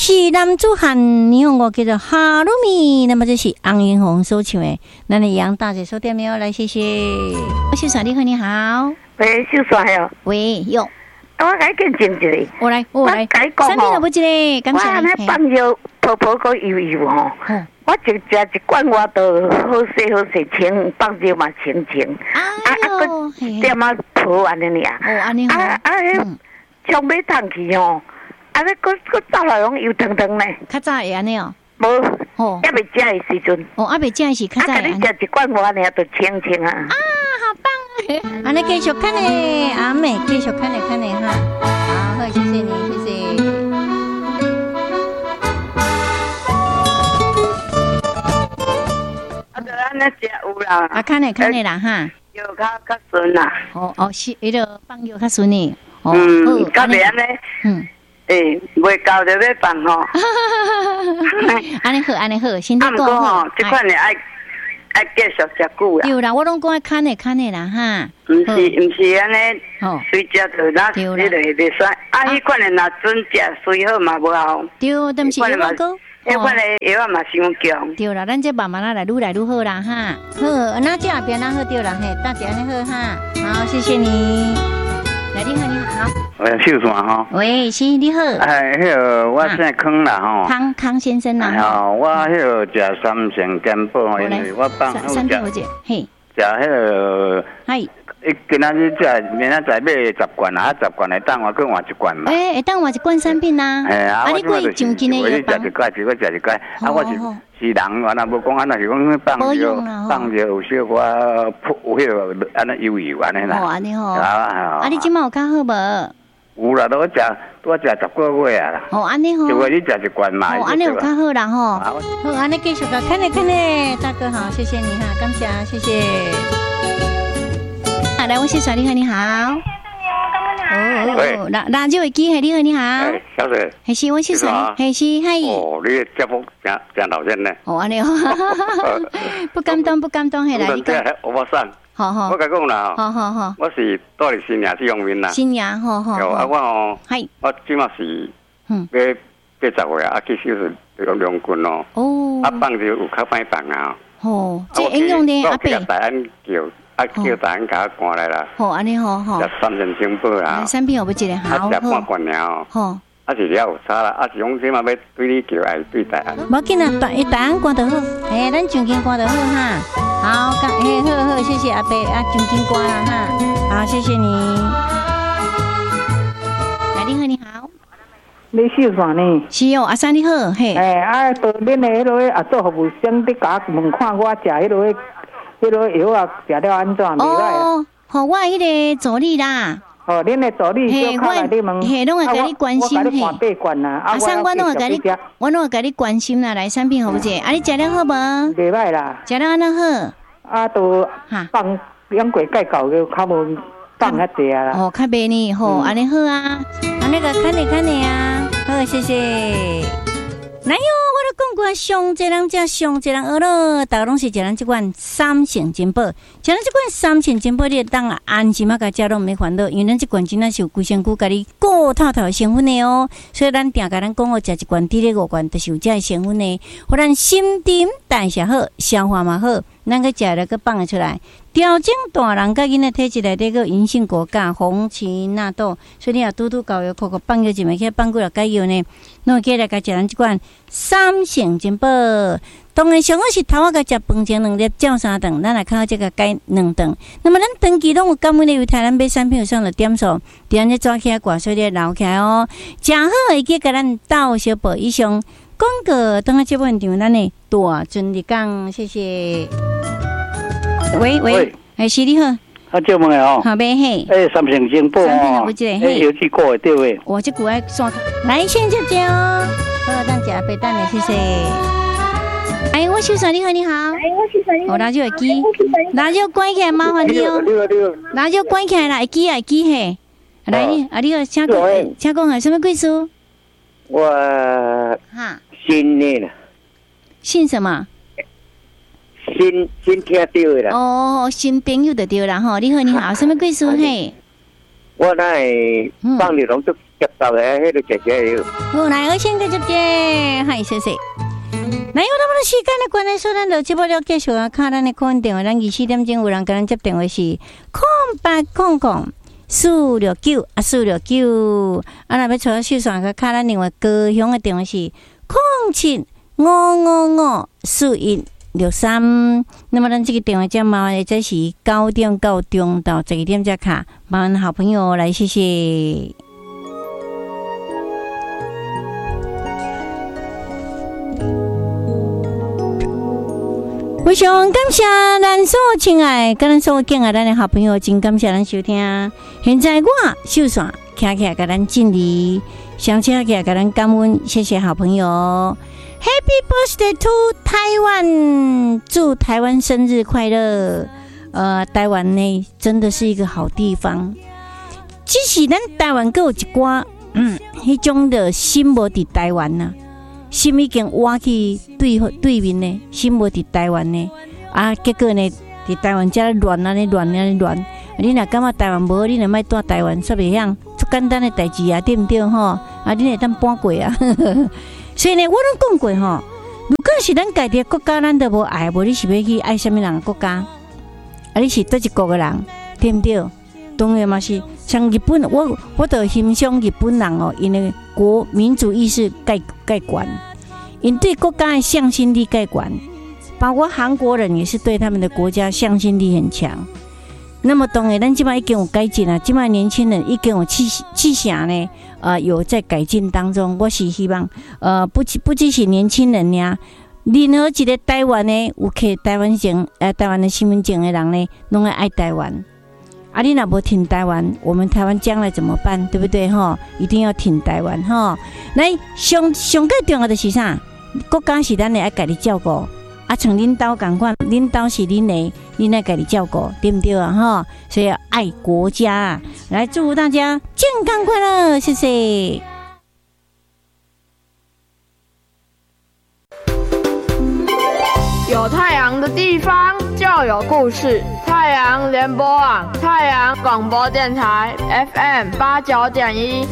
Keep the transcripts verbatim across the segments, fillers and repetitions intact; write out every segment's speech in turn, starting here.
是男子汉，你用我叫做哈鲁米，那么这是昂云红所唱的，咱的杨大姐收点没有？来，谢谢。秀爽你好，你好。 喂，秀爽哟。 喂，哟。 我来跟进一个。 我来，我来。三天都不一个，感谢你。 我那放油婆婆个油油吼，我就食一罐，我都好势好势清，放油嘛清清。啊啊个点啊泡安尼尔。 哦，安尼好。 啊啊，冲要烫去吼。啊！你搁搁走来拢油腾腾呢？ 较早会安尼哦。 无，哦，还未食的时阵。 哦，还未食的是较早。啊， 你食一罐我安尼就清清啊。 啊，好棒啊！安尼继续看呢，阿妹继续看呢看呢哈。好，好，谢谢你，谢谢。 啊，就安尼食有啦。 啊，看呢看呢啦哈。 药较较顺啦。 哦哦，是，迄个放药较顺呢。 嗯，较袂安尼。嗯。诶，未到就要放吼。 安尼好，安尼好，身体够好。 这款的爱爱继续食久啦。 有啦，我拢讲爱看的看的啦哈。 唔是唔是安尼，随食就那你就袂使。啊，迄款的若准食，随好嘛无效。 对，但是有那个。 迄款的药嘛伤强。 对啦，咱这慢慢来，愈来愈好啦哈。好，那这边那好对啦，嘿，大姐安尼好哈。好，谢谢你。来，你好，你好。 喂，秀爽哈。 喂，是你好。 哎，迄个我姓康啦吼。 康康先生啦。 哦，我迄个食三成健保，因为我放好食。 嘿。 食迄个。嗨。伊今仔日食，明仔载买十罐啊，十罐会当我去换一罐嘛。 诶，会当换一罐产品啦。 哎啊， 你过上斤的药包。我食一罐，一罐食一罐。啊，我是是人，我若无讲，安那是讲放药，放药有小可有迄个安尼油油安尼啦。 哦，安尼吼。 啊啊。 啊，你今麦有较好无？ 有啦，都食，都食十个月啊啦。 哦，安尼吼。 一个月食一罐嘛。 哦，安尼有较好啦吼。好，安尼继续个，看咧看咧，大哥好，谢谢你哈，感谢，谢谢。啊，来，我是小丽和你好。哦，那那就会机，你好，你好。 哎，小姐。 还是我是谁？还是嗨。 哦，你节目真真老人呢。 哦，安尼哦。不敢当，不敢当，嘿来，你讲。 我散。 好好。 我甲讲啦。 好好好。 我是住伫新营这方面啦。 新营，好好。 有啊，我哦。 嗨。 我即马是。嗯。要八十岁啊，其实是用两棍哦。哦。啊，放就有较歹放啊。 哦。这应用的阿伯。 大安叫。啊，叫大人甲我赶来啦。 好，安尼好好。 食三成清保啦。 产品有不一个好。 啊，食半罐尔。好。啊是了有差啦，啊是用什么要对你叫爱对待啊？ 无紧啊，大一大安关得好，哎，咱奖金关得好哈。好，感哎好好，谢谢阿伯啊，奖金关啦哈。好，谢谢你。来，你好，你好。 你秀爽呢？ 是哦，阿三你好，嘿。 哎，啊，到恁的迄落啊做服务生，你甲问看我食迄落。迄个药啊，食了安怎？ 哦，好，我迄个助理啦。 哦，恁的助理小靠来你问， 嘿，拢会甲你关心嘿。 我八罐啦， 啊，三我拢会甲你，我拢会甲你关心啦，来产品好不者？啊，你食了好无？ 袂歹啦。 食了安怎好？ 啊，都放两过介够个，较无放较济啊啦。 哦，较袂呢，吼，安尼好啊，安尼个看你看你啊，好，谢谢。来哟，我都讲过，上济人食上济人学咯，大家拢是食咱即款三成金宝，食咱即款三成金宝，你当啊安心啊，甲食拢毋免烦恼，因为咱即款真正是有规身躯甲你顾透透的成分的哦，所以咱定甲咱讲哦，食一罐滴咧五罐，都是有这成分的，互咱心沉代谢好，消化嘛好，咱个食了个放得出来。调整大人甲囡仔体质内底个银杏果苷、红荠纳豆，所以你若拄拄搞药，口口放药一枚去放几落解药呢？侬起来甲食咱即款三成金宝。当然上好是头仔甲食饭前两粒，照三顿，咱来靠这个解两顿。那么咱长期拢有感冒的，有台咱买产品有上了点数，伫安尼抓起来挂水咧留起来哦，食好会记甲咱斗小宝以上。广告等下节目现场，咱的大尊你讲，谢谢。喂喂，哎，是你好， 啊，借问哦， 好呗嘿， 哎，三成金宝哦，哎，有几个对不对？ 我这股爱刷来先姐姐哦，好，当家别等了，谢谢。哎，我秀嫂你好，你好，哎，我秀嫂你好，我拿就会记，拿就关起来，麻烦你哦，拿就关起来啦，会记会记嘿，来你啊，你好，请讲，请讲啊，什么贵书？ 我哈，新的啦， 姓什么？ 新新听到的啦。 哦，新朋友就对啦吼。你好，你好，什么贵书嘿？ 我那放你拢都接到的迄个姐姐有。 好，来，我先跟姐姐，嗨，谢谢。那有那么多时间的关系，所以咱就节目了结束啊。看咱的空电话，咱二四点钟有人跟咱接电话是空八空空四六九啊四六九，啊那要除了线上个看咱另外高雄的电话是空七五五五四一六三。那么咱这个电话叫麻烦这是九点到中到十一点再卡，麻烦好朋友来谢谢。非常感谢咱所有亲爱跟咱所有敬爱咱的好朋友，真感谢咱收听。现在我秀线徛起来给咱敬礼，上车起来给咱感恩，谢谢好朋友。Happy birthday to 台湾，祝台湾生日快乐！呃，台湾呢真的是一个好地方，只是咱台湾还有一寡嗯，迄种的心无伫台湾呐、啊。心已经挖去对对面呢，心无伫台湾呢，啊，结果呢，伫台湾遮乱啊，咧乱啊，咧乱。你若感觉台湾无，你若莫住台湾，煞袂晓，足简单的代志啊，对毋对吼？啊，你会当搬过啊。所以呢，我拢讲过吼，如果是咱家己的国家，咱都无爱，无你是要去爱什么人的国家？啊，你是倒一国的人，对毋对？当然嘛是，像日本，我我都欣赏日本人哦，因为国民主意识介介悬，因对国家的向心力介悬，包括韩国人也是对他们的国家向心力很强。那么当然，咱即摆已经有改进了，即摆年轻人已经有气气象呢，呃，有在改进当中。我是希望，呃，不不只是年轻人呀，任何一个台湾呢有摕台湾证，呃，台湾的身份证的人呢，拢爱爱台湾。啊，你若无挺台湾，我们台湾将来怎么办？对不对哈？一定要挺台湾哈！来，上上个重要的是啥？国家是咱的爱家己照顾，啊，像领导共款，领导是恁的，恁爱家己照顾，对不对啊？哈，所以要爱国家啊！来，祝福大家健康快乐，谢谢。 有太阳的地方就有故事。太阳联播网，太阳广播电台 F M 八九点一。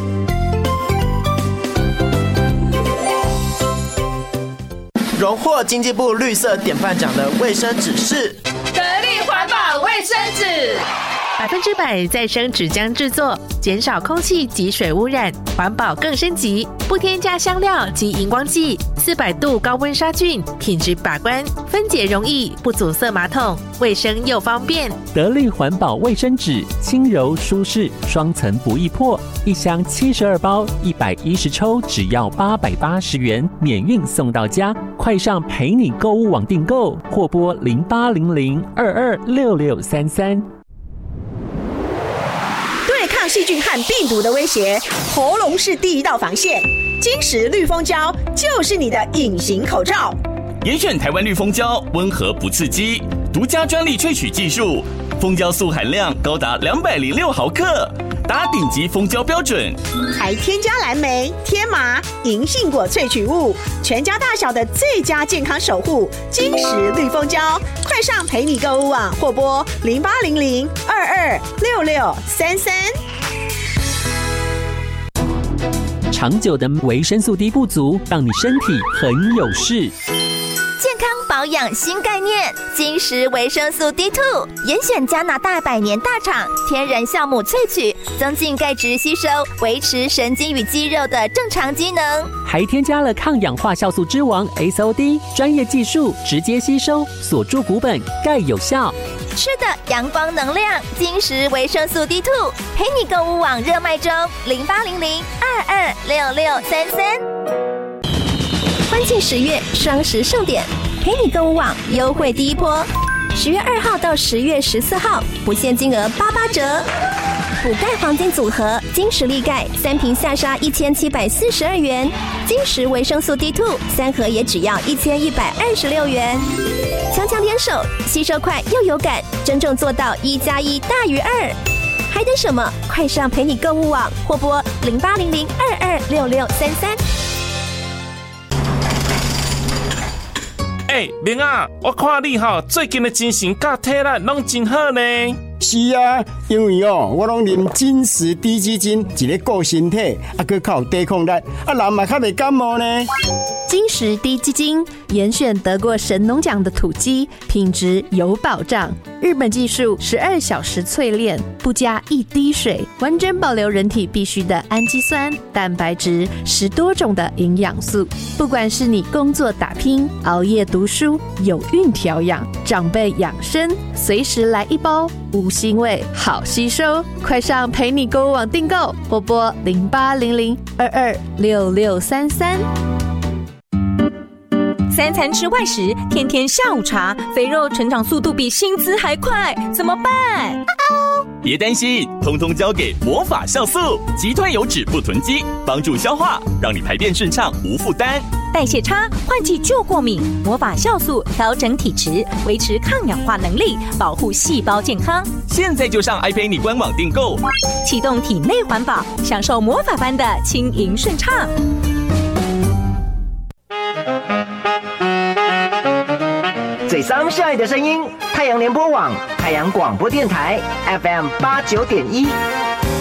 荣获经济部绿色典范奖的卫生纸是得力环保卫生纸， 百分之百再生纸浆制作，减少空气及水污染，环保更升级，不添加香料及荧光剂，四百度高温杀菌，品质把关，分解容易，不阻塞马桶，卫生又方便。 得力环保卫生纸，轻柔舒适，双层不易破，一箱七十二包，一百一十抽，只要八百八十元，免运送到家。快上陪你购物网订购，或拨零八零零二二六六三三。 对抗细菌和病毒的威胁，喉咙是第一道防线。金石绿蜂胶就是你的隐形口罩。 严选台湾绿蜂胶，温和不刺激，独家专利萃取技术，蜂胶素含量高达两百零六毫克，达顶级蜂胶标准， 还添加蓝莓、天麻、银杏果萃取物，全家大小的最佳健康守护。金石绿蜂胶，快上陪你购物网或拨零八零零二二六六三三。 长久的维生素 D 不足，让你身体很有事。 健康保养新概念，金石维生素 D 二 严选加拿大百年大厂天然酵母萃取，增进钙质吸收，维持神经与肌肉的正常机能， 还添加了抗氧化酵素之王 S O D， 专业技术直接吸收，锁住骨本，钙有效。 吃的阳光能量，金石维生素 D 二 陪你购物网热卖中，零八零零二二六六三三。欢庆十月双十盛典，陪你购物网优惠第一波，十月二号到十月十四号，不限金额八八折。补钙黄金组合，金石力钙三瓶下杀一千七百四十二元，金石维生素 D 二 三盒也只要一千一百二十六元。强强联手，吸收快又有感，真正做到一加一大于二。还等什么？快上陪你购物网或拨零八零零二二六六三三。 哎、欸，明啊，我看你哈最近的精神甲体力拢真好呢。 是啊，因为哦，我拢啉金石低基金，一个顾身体，啊，佮较有抵抗力，啊，人嘛较袂感冒呢。 金石低基金严选得过神农奖的土鸡，品质有保障。日本技术十二小时淬炼，不加一滴水，完整保留人体必需的氨基酸、蛋白质，十多种的营养素。不管是你工作打拼、熬夜读书、有孕调养、长辈养生，随时来一包，无腥味，好吸收。快上陪你购物网订购，或拨零八零零二二六六三三。 三餐吃外食，天天下午茶，肥肉成长速度比薪资还快，怎么办？ 别担心，通通交给魔法酵素，击退油脂不囤积，帮助消化，让你排便顺畅无负担。 代谢差，换季就过敏，魔法酵素调整体质，维持抗氧化能力，保护细胞健康。 现在就上 iPay 官网订购， 启动体内环保，享受魔法般的轻盈顺畅。 最伤下爱的声音，太阳联播网、太阳广播电台 F M 八九点一。